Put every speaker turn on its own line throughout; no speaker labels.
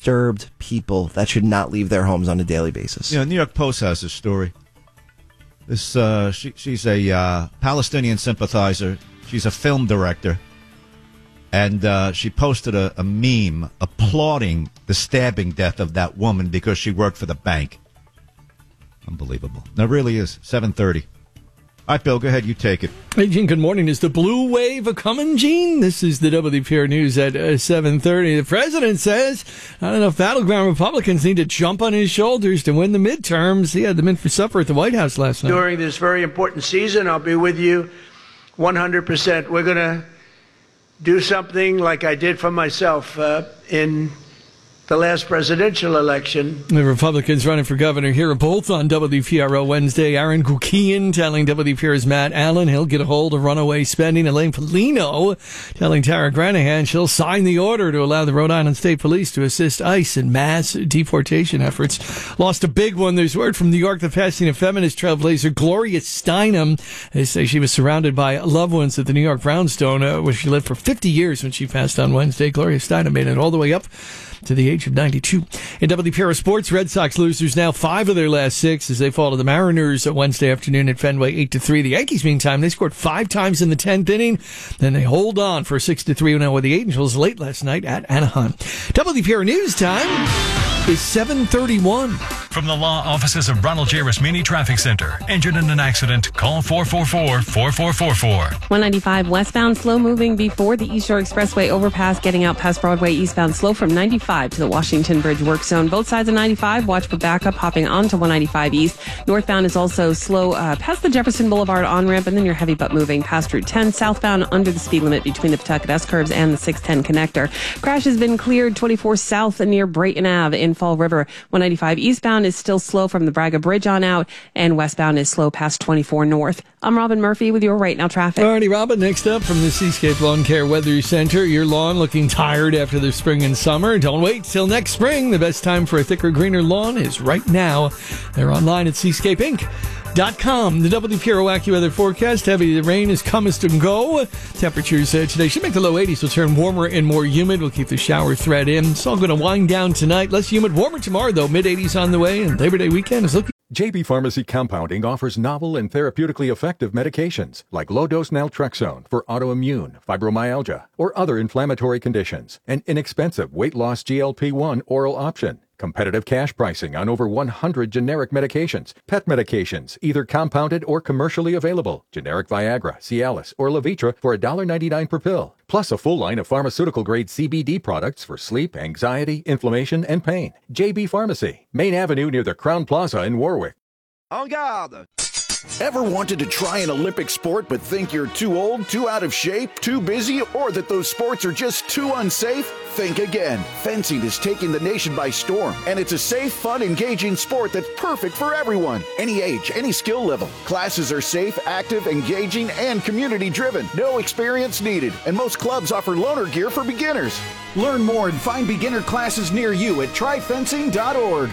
disturbed people that should not leave their homes on a daily basis.
New York Post has this story. She's a Palestinian sympathizer. She's a film director. And she posted a meme applauding the stabbing death of that woman because she worked for the bank. Unbelievable. That really is. 7:30. All right, Bill, go ahead. You take it.
Hey, Gene, good morning. Is the blue wave a-coming, Gene? This is the WPR News at 7:30. The president says not enough battleground Republicans need to jump on his shoulders to win the midterms. He had them in for supper at the White House last night.
During this very important season, I'll be with you 100%. We're going to do something like I did for myself in the last presidential election.
The Republicans running for governor here are both on WPRO Wednesday. Aaron Gukian telling WPR's Matt Allen he'll get a hold of runaway spending. Elaine Polino telling Tara Granahan she'll sign the order to allow the Rhode Island State Police to assist ICE in mass deportation efforts. Lost a big one. There's word from New York that passing a feminist trailblazer, Gloria Steinem. They say she was surrounded by loved ones at the New York brownstone where she lived for 50 years when she passed on Wednesday. Gloria Steinem made it all the way up to the age of 92. In WPRO Sports, Red Sox losers now 5 of their last 6 as they fall to the Mariners Wednesday afternoon at Fenway 8-3. The Yankees, meantime, they scored 5 times in the 10th inning. Then they hold on for a 6-3 win with the Angels late last night at Anaheim. WPRO News time is 7:31.
From the law offices of Ronald J. Rasmini Traffic Center. Injured in an accident? Call 444-4444.
195 westbound, slow moving before the East Shore Expressway overpass, getting out past Broadway eastbound, slow from 95 to the Washington Bridge work zone. Both sides of 95, watch for backup hopping onto 195 east. Northbound is also slow past the Jefferson Boulevard on-ramp, and then you're heavy but moving past Route 10. Southbound under the speed limit between the Pawtucket S-curves and the 610 connector. Crash has been cleared 24 south near Brayton Ave in Fall River. 195 eastbound is still slow from the Braga Bridge on out, and westbound is slow past 24 north. I'm Robin Murphy with your Right Now traffic.
Alrighty, Robin, next up from the Seascape Lawn Care Weather Center. Your lawn looking tired after the spring and summer. Don't wait till next spring. The best time for a thicker, greener lawn is right now. They're online at seascapeinc.com. The WPRO AccuWeather forecast. Heavy rain is comest and go. Temperatures today should make the low 80s. Will turn warmer and more humid. We'll keep the shower threat in. It's all going to wind down tonight. Less humid, warmer tomorrow, though. Mid-80s on the way, and Labor Day weekend is looking.
JB Pharmacy Compounding offers novel and therapeutically effective medications like low-dose naltrexone for autoimmune, fibromyalgia, or other inflammatory conditions, and inexpensive weight-loss GLP-1 oral option. Competitive cash pricing on over 100 generic medications, pet medications, either compounded or commercially available, generic Viagra, Cialis, or Levitra for $1.99 per pill, plus a full line of pharmaceutical-grade CBD products for sleep, anxiety, inflammation, and pain. JB Pharmacy, Main Avenue near the Crown Plaza in Warwick.
En garde! Ever wanted to try an Olympic sport but think you're too old, too out of shape, too busy, or that those sports are just too unsafe? Think again. Fencing is taking the nation by storm, and it's a safe, fun, engaging sport that's perfect for everyone. Any age, any skill level. Classes are safe, active, engaging, and community-driven. No experience needed, and most clubs offer loaner gear for beginners. Learn more and find beginner classes near you at tryfencing.org.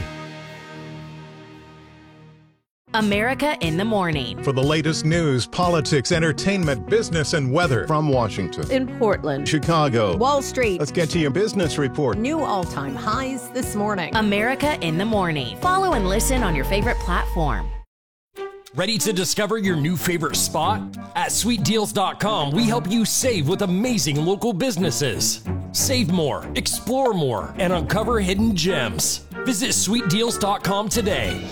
America in the Morning.
For the latest news, politics, entertainment, business, and weather from Washington,
in Portland,
Chicago,
Wall Street.
Let's get to your business report.
New all-time highs this morning.
America in the Morning. Follow and listen on your favorite platform.
Ready to discover your new favorite spot? At sweetdeals.com, we help you save with amazing local businesses. Save more, explore more, and uncover hidden gems. Visit sweetdeals.com today.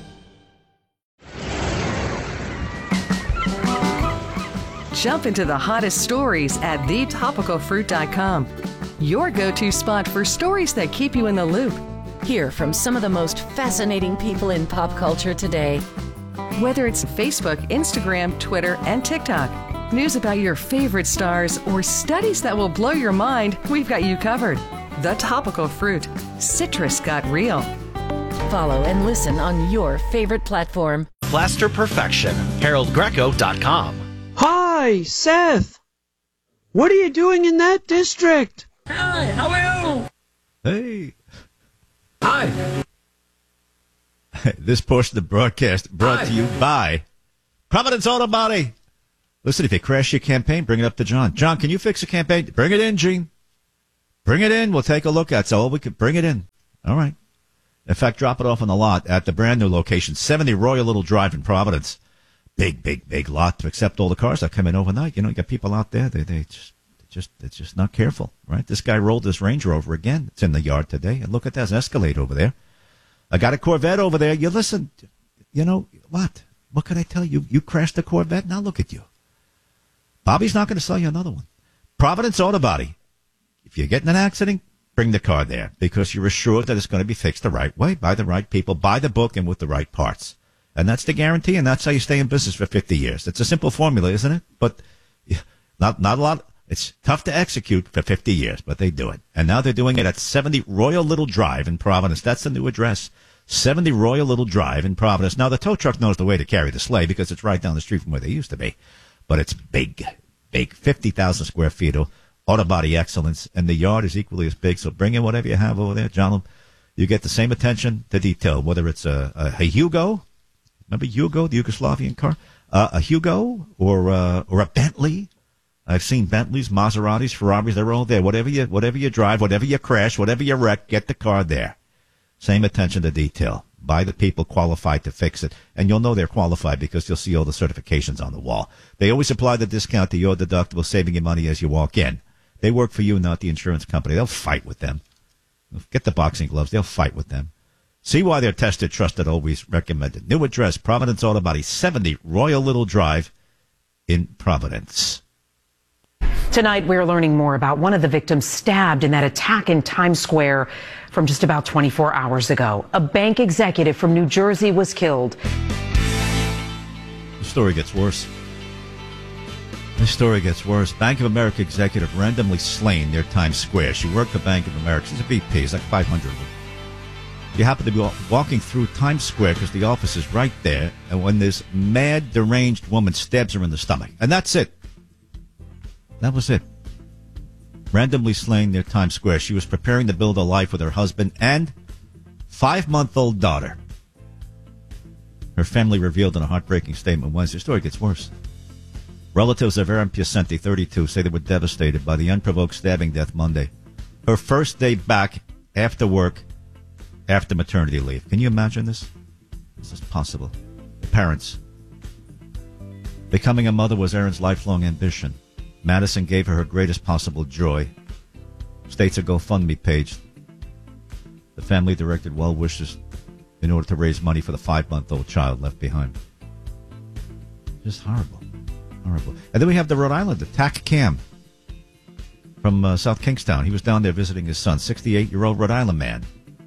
Jump into the hottest stories at thetopicalfruit.com. Your go-to spot for stories that keep you in the loop.
Hear from some of the most fascinating people in pop culture today.
Whether it's Facebook, Instagram, Twitter, and TikTok, news about your favorite stars, or studies that will blow your mind, we've got you covered. The Topical Fruit. Citrus got real.
Follow and listen on your favorite platform.
Plaster Perfection. HaroldGreco.com.
Hi, Seth. What are you doing in that district?
Hi, how are you?
Hey.
Hi.
This portion of the broadcast brought to you by Providence Auto Body. Listen, if you crash your campaign, bring it up to John. John, can you fix a campaign? Bring it in, Gene. Bring it in. We'll take a look at it. So we could bring it in. All right. In fact, drop it off on the lot at the brand new location, 70 Royal Little Drive in Providence. Big lot to accept all the cars that come in overnight. You got people out there. They're just not careful, right? This guy rolled his Range Rover again. It's in the yard today. And look at that, there's an Escalade over there. I got a Corvette over there. You listen, what? What can I tell you? You crashed a Corvette. Now look at you. Bobby's not going to sell you another one. Providence Auto Body. If you get in an accident, bring the car there because you're assured that it's going to be fixed the right way by the right people, by the book, and with the right parts. And that's the guarantee, and that's how you stay in business for 50 years. It's a simple formula, isn't it? But not a lot. It's tough to execute for 50 years, but they do it. And now they're doing it at 70 Royal Little Drive in Providence. That's the new address. 70 Royal Little Drive in Providence. Now, the tow truck knows the way to carry the sleigh because it's right down the street from where they used to be. But it's big, 50,000 square feet of auto body excellence, and the yard is equally as big. So bring in whatever you have over there, John. You get the same attention to detail, whether it's a Hugo. Remember Hugo, the Yugoslavian car? A Hugo or a Bentley. I've seen Bentleys, Maseratis, Ferraris. They're all there. Whatever you drive, whatever you crash, whatever you wreck, get the car there. Same attention to detail by the people qualified to fix it. And you'll know they're qualified because you'll see all the certifications on the wall. They always apply the discount to your deductible, saving you money as you walk in. They work for you, not the insurance company. They'll fight with them. Get the boxing gloves. They'll fight with them. See why they're tested, trusted, always recommended. New address, Providence Auto Body, 70 Royal Little Drive in Providence.
Tonight, we're learning more about one of the victims stabbed in that attack in Times Square from just about 24 hours ago. A bank executive from New Jersey was killed.
The story gets worse. Bank of America executive randomly slain near Times Square. She worked for Bank of America. She's a VP. It's like 500 of them. You happen to be walking through Times Square because the office is right there, and when this mad, deranged woman stabs her in the stomach. And that's it. That was it. Randomly slain near Times Square. She was preparing to build a life with her husband and 5-month-old daughter. Her family revealed in a heartbreaking statement Wednesday. The story gets worse. Relatives of Erin Piacenti, 32, say they were devastated by the unprovoked stabbing death Monday. Her first day back after work, after maternity leave. Can you imagine this? This is possible. The parents. Becoming a mother was Erin's lifelong ambition. Madison gave her greatest possible joy. States a GoFundMe page. The family directed well wishes in order to raise money for the 5-month-old child left behind. Just horrible. Horrible. And then we have the Rhode Island attack Cam from South Kingstown. He was down there visiting his son, 68-year-old Rhode Island man.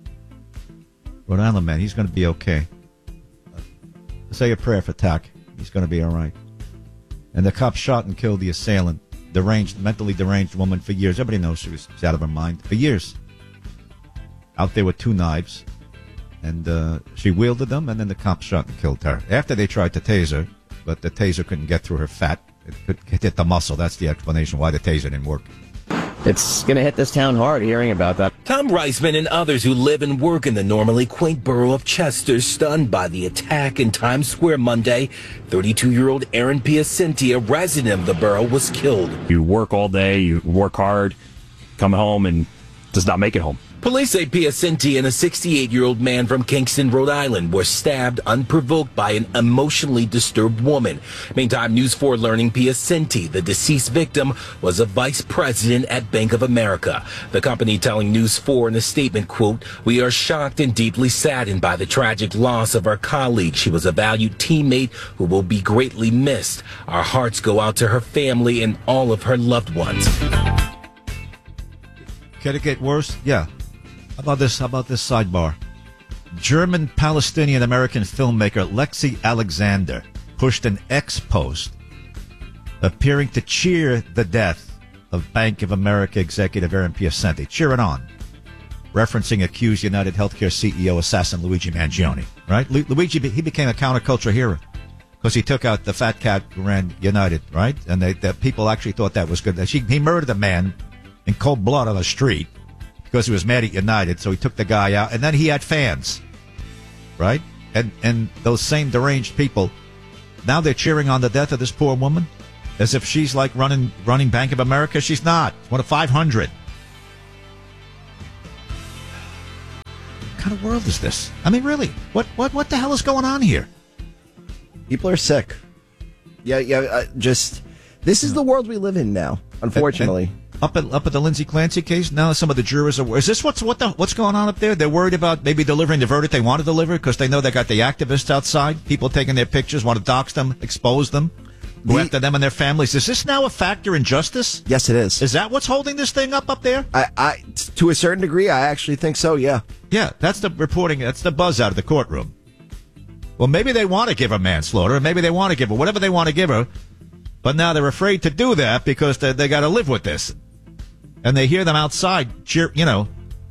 He's going to be okay. Say a prayer for Tack. He's going to be all right. And the cop shot and killed the assailant, mentally deranged woman for years. Everybody knows she was out of her mind for years. Out there with 2 knives. And she wielded them, and then the cop shot and killed her. After they tried to tase her, but the taser couldn't get through her fat. It could hit the muscle. That's the explanation why the taser didn't work.
It's going to hit this town hard hearing about that.
Tom Reisman and others who live and work in the normally quaint borough of Chester stunned by the attack in Times Square Monday. 32-year-old Erin Piacenti, a resident of the borough, was killed.
You work all day, you work hard, come home and does not make it home.
Police say Piacenti and a 68-year-old man from Kingston, Rhode Island, were stabbed unprovoked by an emotionally disturbed woman. Meantime, News 4 learning Piacenti, the deceased victim, was a vice president at Bank of America. The company telling News 4 in a statement, quote, "We are shocked and deeply saddened by the tragic loss of our colleague. She was a valued teammate who will be greatly missed. Our hearts go out to her family and all of her loved ones."
Can it get worse? Yeah. How about this sidebar? German Palestinian American filmmaker Lexi Alexander pushed an X post appearing to cheer the death of Bank of America executive Erin Piacenti. Cheer it on. Referencing accused United Healthcare CEO assassin Luigi Mangione. Right? Luigi, he became a counterculture hero because he took out the fat cat who ran United, right? And the people actually thought that was good. He murdered a man in cold blood on the street because he was mad at United, so he took the guy out, and then he had fans, right? And those same deranged people, now they're cheering on the death of this poor woman as if she's like running Bank of America. She's not. One of 500. kind of world is this? I mean, really, what the hell is going on here?
People are sick. This is the world we live in now, unfortunately.
Up at the Lindsay Clancy case, now some of the jurors are. Is this what's going on up there? They're worried about maybe delivering the verdict they want to deliver because they know they got the activists outside, people taking their pictures, want to dox them, expose them, go after them and their families. Is this now a factor in justice?
Yes, it is.
Is that what's holding this thing up there?
I to a certain degree, I actually think so. Yeah.
Yeah, that's the reporting. That's the buzz out of the courtroom. Well, maybe they want to give her manslaughter, or maybe they want to give her whatever they want to give her, but now they're afraid to do that because they got to live with this. And they hear them outside cheer, And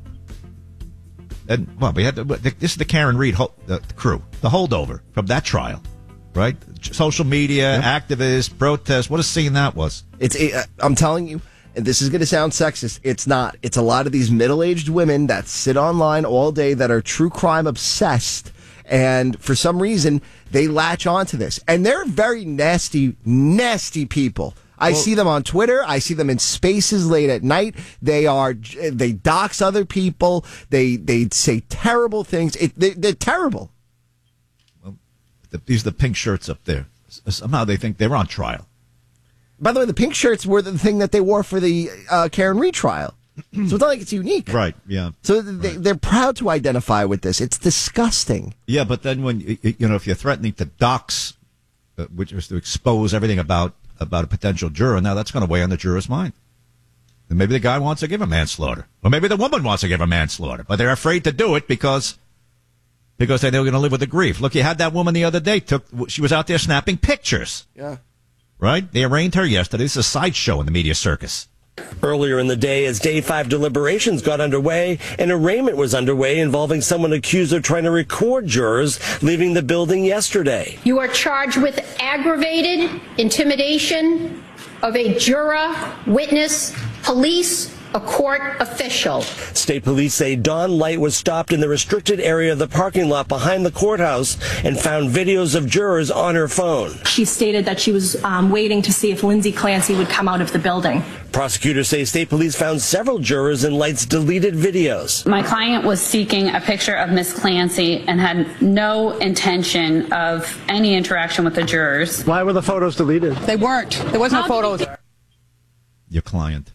well, we had this is the Karen Reed the crew, the holdover from that trial, right? Social media, activists, protests. What a scene that was!
I'm telling you, and this is going to sound sexist. It's not. It's a lot of these middle-aged women that sit online all day that are true crime obsessed, and for some reason they latch onto this, and they're very nasty, nasty people. I see them on Twitter. I see them in spaces late at night. They dox other people. They say terrible things. They're terrible.
Well, these are the pink shirts up there. Somehow they think they're on trial.
By the way, the pink shirts were the thing that they wore for the Karen Reed trial. So it's not like it's unique.
Right, yeah.
So they're proud to identify with this. It's disgusting.
Yeah, but then when, if you're threatening to dox, which is to expose everything about a potential juror, now that's going to weigh on the juror's mind. And maybe the guy wants to give a manslaughter. Or maybe the woman wants to give a manslaughter. But they're afraid to do it because they know they're going to live with the grief. Look, you had that woman the other day. She was out there snapping pictures.
Yeah.
Right? They arraigned her yesterday. It's a sideshow in the media circus.
Earlier in the day, as Day 5 deliberations got underway, an arraignment was underway involving someone accused of trying to record jurors leaving the building yesterday.
You are charged with aggravated intimidation of a juror, witness, police, a court official.
State police say Dawn Light was stopped in the restricted area of the parking lot behind the courthouse and found videos of jurors on her phone.
She stated that she was waiting to see if Lindsay Clancy would come out of the building.
Prosecutors say state police found several jurors in Light's deleted videos.
My client was seeking a picture of Miss Clancy and had no intention of any interaction with the jurors.
Why were the photos deleted?
They weren't. There was no photos.
Your client.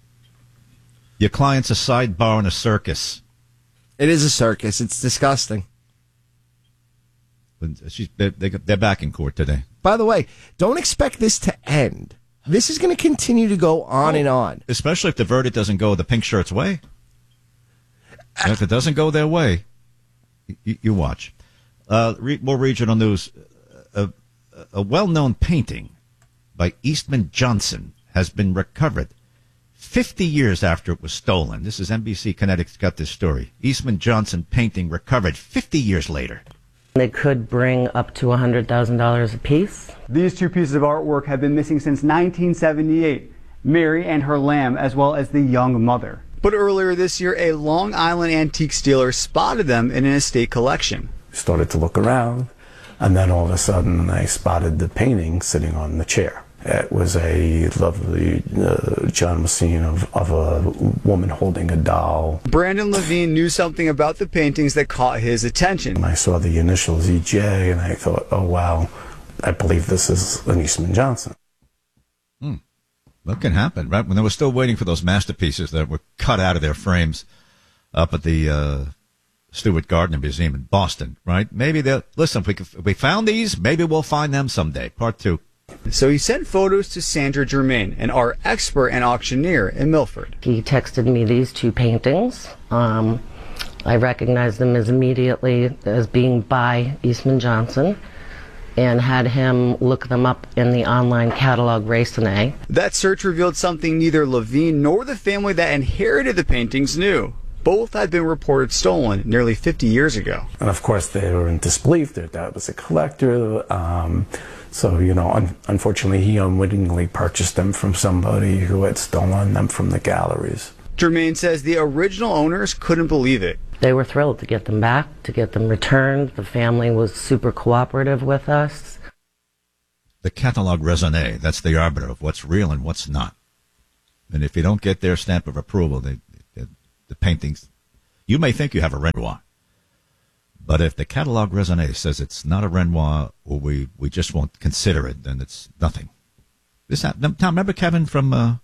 Your client's a sidebar in a circus.
It is a circus. It's disgusting.
They're back in court today.
By the way, don't expect this to end. This is going to continue to go on and on.
Especially if the verdict doesn't go the pink shirts' way. If it doesn't go their way, you watch. More regional news. A well-known painting by Eastman Johnson has been recovered 50 years after it was stolen. This is NBC Connecticut's got this story. Eastman Johnson painting recovered 50 years later.
They could bring up to $100,000 a piece.
These two pieces of artwork have been missing since 1978. Mary and her lamb, as well as the young mother. But earlier this year, a Long Island antique dealer spotted them in an estate collection.
Started to look around, and then all of a sudden I spotted the painting sitting on the chair. It was a lovely John Messine of a woman holding a doll.
Brandon Levine knew something about the paintings that caught his attention.
I saw the initials EJ, and I thought, oh, wow, I believe this is an Eastman Johnson.
What can happen, right? When they were still waiting for those masterpieces that were cut out of their frames up at the Stewart Gardner Museum in Boston, right? Maybe they'll, listen, if we found these, maybe we'll find them someday. Part 2.
So he sent photos to Sandra Germain, an art expert and auctioneer in Milford.
He texted me these two paintings. I recognized them immediately as being by Eastman Johnson and had him look them up in the online catalog Racine.
That search revealed something neither Levine nor the family that inherited the paintings knew. Both had been reported stolen nearly 50 years ago.
And of course they were in disbelief. Their dad was a collector. So, unfortunately, he unwittingly purchased them from somebody who had stolen them from the galleries.
Germain says the original owners couldn't believe it.
They were thrilled to get them back, to get them returned. The family was super cooperative with us.
The catalog raisonné, that's the arbiter of what's real and what's not. And if you don't get their stamp of approval, the paintings, you may think you have a Renoir, But if the catalogue raisonné says it's not a Renoir, or we just won't consider it, then it's nothing. Tom, remember Kevin from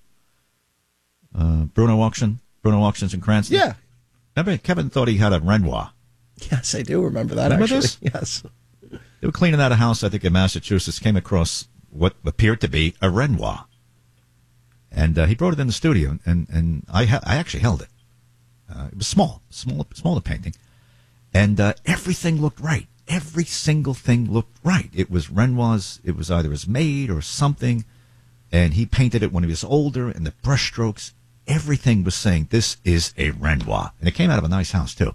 Bruno Auctions in Cranston?
Yeah.
Remember Kevin thought he had a Renoir.
Yes, I do remember that,
remember
actually.
This?
Yes.
They were cleaning out a house, I think, in Massachusetts, came across what appeared to be a Renoir. And he brought it in the studio, and I actually held it. It was smaller painting. And everything looked right. Every single thing looked right. It was Renoir's, it was either his maid or something, and he painted it when he was older, and the brush strokes, everything was saying, this is a Renoir. And it came out of a nice house, too.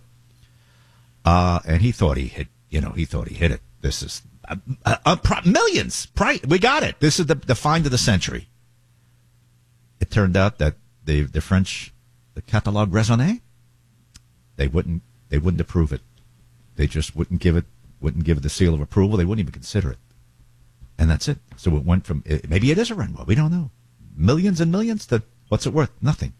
And he thought he hit it. This is millions. We got it. This is the find of the century. It turned out that the French, the catalogue raisonné, they wouldn't approve it. They just wouldn't give it the seal of approval. They wouldn't even consider it. And that's it. So it went from, maybe it is a Renoir. We don't know. Millions and millions to, what's it worth? Nothing.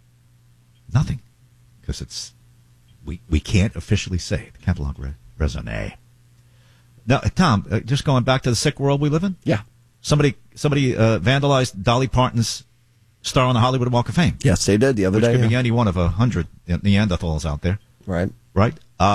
Nothing. Because we can't officially say the catalogue raisonné. Now, Tom, just going back to the sick world we live in?
Yeah.
Somebody vandalized Dolly Parton's star on the Hollywood Walk of Fame.
Yes, they did the other day.
Which could be any one of 100 Neanderthals out there.
Right.
Right?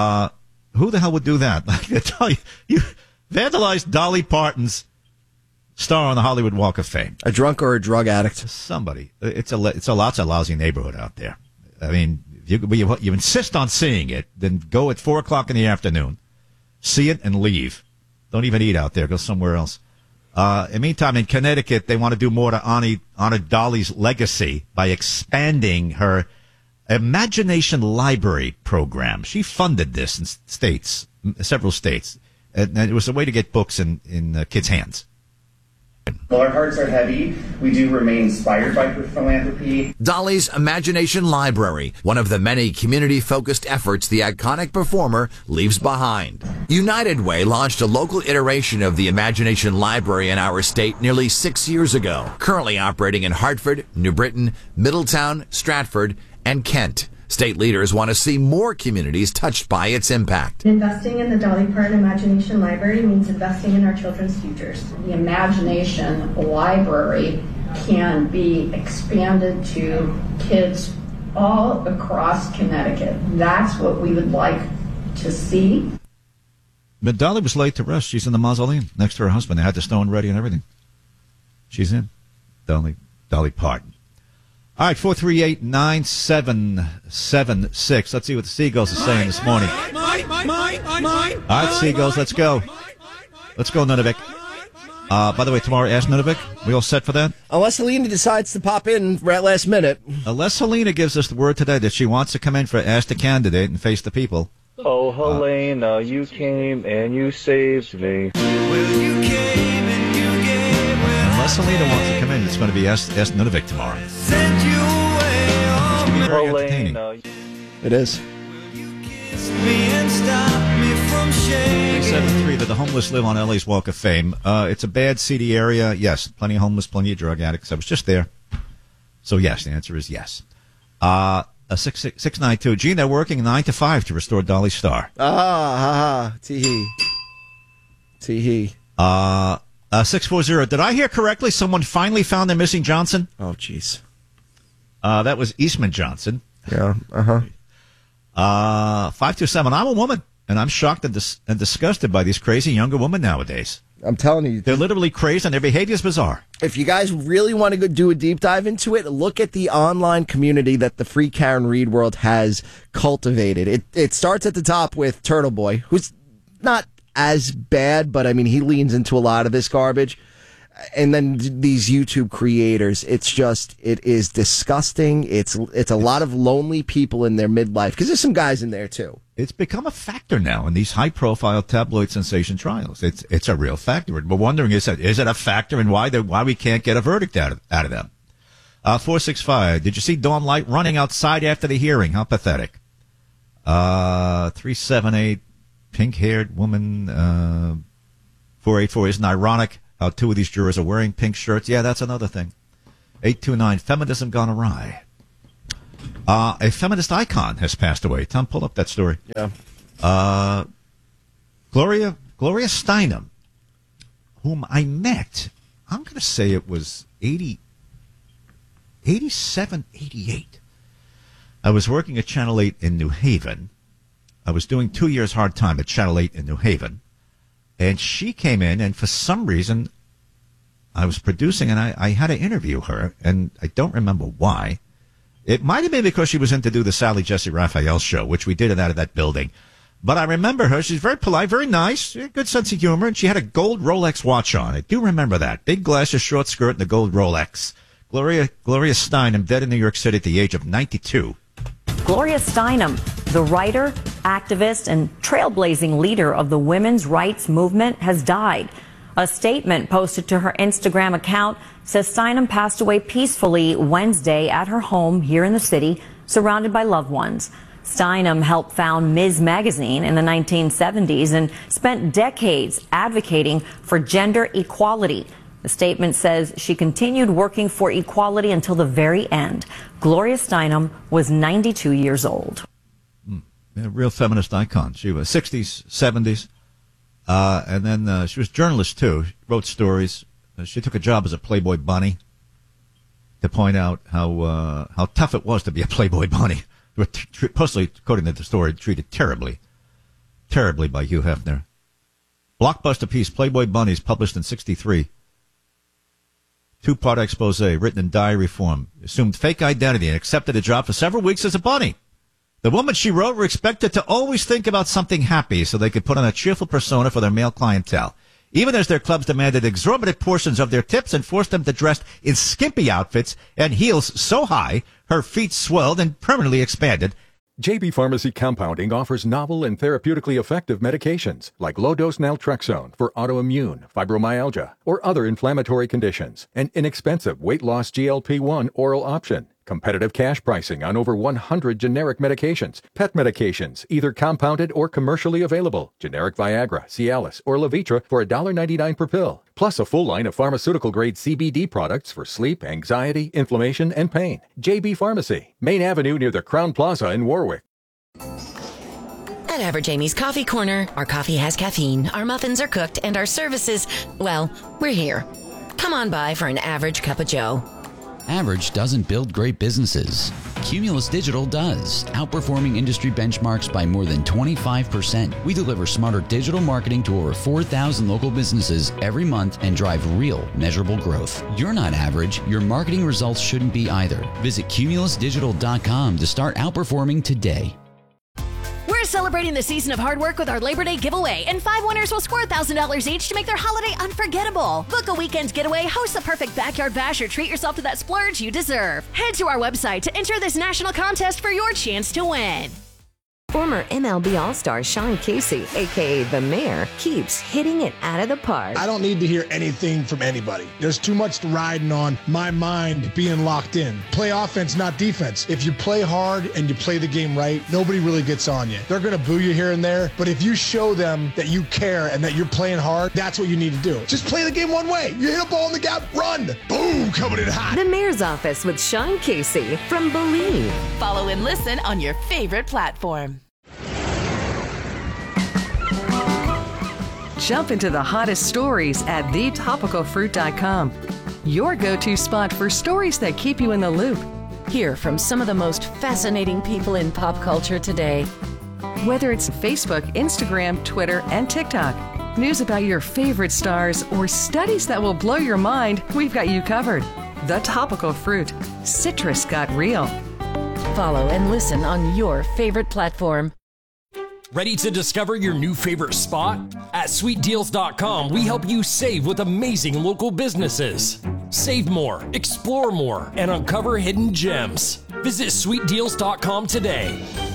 Who the hell would do that? I can tell you vandalized Dolly Parton's star on the Hollywood Walk of Fame.
A drunk or a drug addict?
Somebody. It's a lots of lousy neighborhood out there. I mean, you insist on seeing it, then go at 4:00 in the afternoon, see it, and leave. Don't even eat out there. Go somewhere else. In the meantime, in Connecticut, they want to do more to honor Dolly's legacy by expanding her Imagination Library program. She funded this in several states, and it was a way to get books in kids' hands.
While our hearts are heavy, we do remain inspired by philanthropy.
Dolly's Imagination Library, one of the many community-focused efforts the iconic performer leaves behind. United Way launched a local iteration of the Imagination Library in our state nearly 6 years ago, currently operating in Hartford, New Britain, Middletown, Stratford, and Kent. State leaders want to see more communities touched by its impact.
Investing in the Dolly Parton Imagination Library means investing in our children's futures.
The Imagination Library can be expanded to kids all across Connecticut. That's what we would like to see.
But Dolly was laid to rest. She's in the mausoleum next to her husband. They had the stone ready and everything. She's in. Dolly Parton. All right, 438-9776. Let's see what the Seagulls are saying this morning. All right, Seagulls, let's go. Let's go, Nunavik. By the way, tomorrow, Ask Nunavik. We all set for that?
Unless Helena decides to pop in right last minute.
Unless Helena gives us the word today that she wants to come in for Ask the Candidate and face the people.
Oh, Helena, you came and you saved me.
Unless Helena wants to come in, it's going to be Ask Nunavik tomorrow. Which can be very entertaining.
It is.
373 that the homeless live on LA's Walk of Fame. It's a bad, seedy area. Yes, plenty of homeless, plenty of drug addicts. I was just there. So, yes, the answer is yes. 692. Gene, they're working 9 to 5 to restore Dolly's star.
Tee-hee. Tee-hee.
640. Did I hear correctly? Someone finally found their missing Johnson?
Oh, jeez.
That was Eastman Johnson.
Yeah.
527. I'm a woman, and I'm shocked and disgusted by these crazy younger women nowadays.
I'm telling you.
They're literally crazy, and their behavior is bizarre.
If you guys really want to go do a deep dive into it, look at the online community that the Free Karen Reed world has cultivated. It starts at the top with Turtle Boy, who's not as bad, but I mean, he leans into a lot of this garbage. And then these YouTube creators, it is disgusting. It's a lot of lonely people in their midlife, because there's some guys in there too.
It's become a factor now in these high-profile tabloid sensation trials. It's a real factor. We're wondering, is it a factor, and why we can't get a verdict out of them? 465. Did you see Dawn Light running outside after the hearing? How pathetic. 378. Pink-haired woman. 484. Isn't it ironic how two of these jurors are wearing pink shirts? Yeah, that's another thing. 829. Feminism gone awry. A feminist icon has passed away. Tom, pull up that story.
Yeah.
Gloria Steinem, whom I met, I'm going to say it was 87, 88. I was working at Channel 8 in New Haven. I was doing 2 years hard time at Channel 8 in New Haven. And she came in, and for some reason, I was producing, and I had to interview her, and I don't remember why. It might have been because she was in to do the Sally Jesse Raphael show, which we did it out of that building. But I remember her. She's very polite, very nice, good sense of humor, and she had a gold Rolex watch on. I do remember that. Big glasses, short skirt, and a gold Rolex. Gloria Steinem, dead in New York City at the age of 92.
Gloria Steinem, the writer, activist, and trailblazing leader of the women's rights movement, has died. A statement posted to her Instagram account says Steinem passed away peacefully Wednesday at her home here in the city, surrounded by loved ones. Steinem helped found Ms. Magazine in the 1970s and spent decades advocating for gender equality. The statement says she continued working for equality until the very end. Gloria Steinem was 92 years old.
A real feminist icon. She was 60s, 70s, and then she was a journalist, too. She wrote stories. She took a job as a Playboy bunny to point out how tough it was to be a Playboy bunny. Personally, according to the story, treated terribly by Hugh Hefner. Blockbuster piece, Playboy Bunnies, published in 1963. Two-part expose written in diary form. Assumed fake identity and accepted a job for several weeks as a bunny. The woman she wrote were expected to always think about something happy so they could put on a cheerful persona for their male clientele, even as their clubs demanded exorbitant portions of their tips and forced them to dress in skimpy outfits and heels so high her feet swelled and permanently expanded.
JB Pharmacy Compounding offers novel and therapeutically effective medications like low-dose naltrexone for autoimmune, fibromyalgia, or other inflammatory conditions, an inexpensive weight loss GLP-1 oral option, competitive cash pricing on over 100 generic medications, pet medications, either compounded or commercially available, generic Viagra, Cialis, or Levitra for $1.99 per pill, plus a full line of pharmaceutical-grade CBD products for sleep, anxiety, inflammation, and pain. JB Pharmacy, Main Avenue near the Crown Plaza in Warwick.
At Average Amy's Coffee Corner, our coffee has caffeine, our muffins are cooked, and our services, well, we're here. Come on by for an average cup of joe.
Average doesn't build great businesses. Cumulus Digital does, outperforming industry benchmarks by more than 25%. We deliver smarter digital marketing to over 4,000 local businesses every month and drive real, measurable growth. You're not average. Your marketing results shouldn't be either. Visit cumulusdigital.com to start outperforming today.
We're celebrating the season of hard work with our Labor Day giveaway, and 5 winners will score $1,000 each to make their holiday unforgettable. Book a weekend getaway, host the perfect backyard bash, or treat yourself to that splurge you deserve. Head to our website to enter this national contest for your chance to win.
Former MLB All-Star Sean Casey, a.k.a. The Mayor, keeps hitting it out of the park.
I don't need to hear anything from anybody. There's too much riding on my mind being locked in. Play offense, not defense. If you play hard and you play the game right, nobody really gets on you. They're going to boo you here and there, but if you show them that you care and that you're playing hard, that's what you need to do. Just play the game one way. You hit a ball in the gap, run. Boom, coming in hot.
The Mayor's Office with Sean Casey from Believe.
Follow and listen on your favorite platform.
Jump into the hottest stories at thetopicalfruit.com. Your go-to spot for stories that keep you in the loop.
Hear from some of the most fascinating people in pop culture today.
Whether it's Facebook, Instagram, Twitter, and TikTok, news about your favorite stars, or studies that will blow your mind, we've got you covered. The Topical Fruit. Citrus got real.
Follow and listen on your favorite platform.
Ready to discover your new favorite spot? At SweetDeals.com, we help you save with amazing local businesses. Save more, explore more, and uncover hidden gems. Visit SweetDeals.com today.